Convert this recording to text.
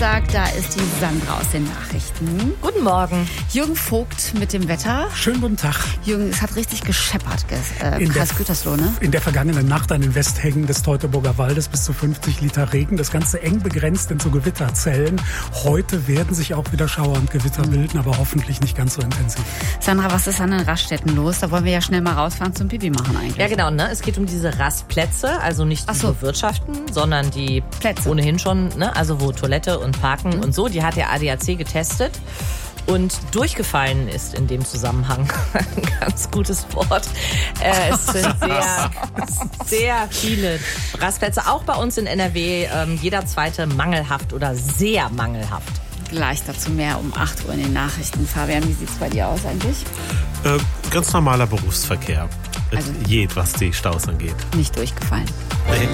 Dienstag, da ist die Sandra aus den Nachrichten. Guten Morgen. Jürgen Vogt mit dem Wetter. Schönen guten Tag. Jürgen, es hat richtig gescheppert, Kreis Gütersloh, ne? In der vergangenen Nacht an den Westhängen des Teutoburger Waldes bis zu 50 Liter Regen. Das Ganze eng begrenzt in so Gewitterzellen. Heute werden sich auch wieder Schauer und Gewitter bilden, aber hoffentlich nicht ganz so intensiv. Sandra, was ist an den Raststätten los? Da wollen wir ja schnell mal rausfahren zum Pipi machen eigentlich. Ja, genau, ne? Es geht um diese Rastplätze, also nicht die Bewirtschaften, sondern die Plätze. Ohnehin schon, ne? Also wo Toilette und Parken und so. Die hat der ADAC getestet. Und durchgefallen ist in dem Zusammenhang ein ganz gutes Wort. Es sind sehr viele Rastplätze, auch bei uns in NRW, jeder zweite mangelhaft oder sehr mangelhaft. Gleich dazu mehr um 8 Uhr in den Nachrichten. Fabian, wie sieht's bei dir aus eigentlich? Ganz normaler Berufsverkehr. Also was die Staus angeht. nicht durchgefallen. Nee.